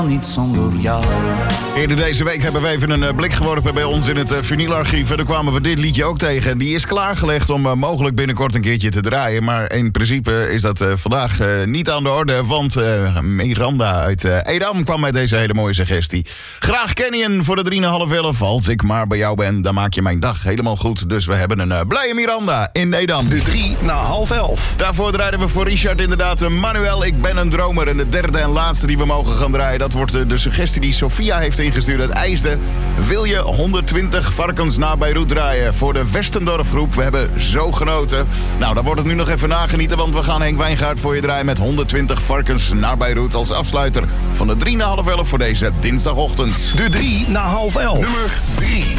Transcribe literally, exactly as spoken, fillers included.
niet zonder jou. Eerder deze week hebben we even een uh, blik geworpen bij ons in het uh, vinylarchief. En daar kwamen we dit liedje ook tegen. Die is klaargelegd om uh, mogelijk binnenkort een keertje te draaien. Maar in principe is dat uh, vandaag uh, niet aan de orde. Want uh, Miranda uit uh, Edam kwam met deze hele mooie suggestie. Graag Canyon voor de drie en half elf. Als ik maar bij jou ben, dan maak je mijn dag helemaal goed. Dus we hebben een uh, blije Miranda in Edam. De drie na half elf. Daarvoor draaien we voor Richard inderdaad Manuel, ik ben een dromer. En de derde en laatste die we mogen gaan draaien, dat wordt uh, de suggestie die Sophia heeft ingestuurd uit IJsden. Wil je honderdtwintig varkens na Beirut draaien voor de Westendorf groep? We hebben zo genoten. Nou, dan wordt het nu nog even nagenieten, want we gaan Henk Wijngaard voor je draaien met honderdtwintig varkens naar Beirut als afsluiter van de drie na half elf voor deze dinsdagochtend. De drie na half elf. Nummer drie.